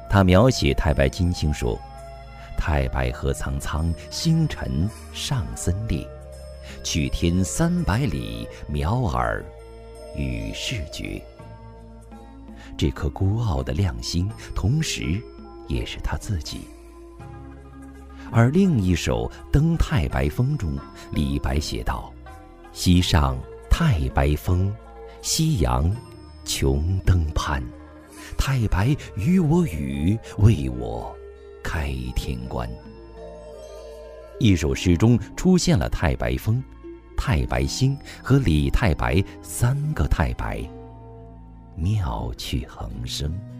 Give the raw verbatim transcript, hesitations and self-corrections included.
他描写太白金星说：太白河苍苍，星辰上森列，去天三百里，渺尔与世绝。这颗孤傲的亮星，同时也是他自己。而另一首《登太白峰》中，李白写道：西上太白峰，夕阳穷登攀。太白与我语，为我开天关。一首诗中出现了太白峰、太白星和李太白三个太白，妙趣横生。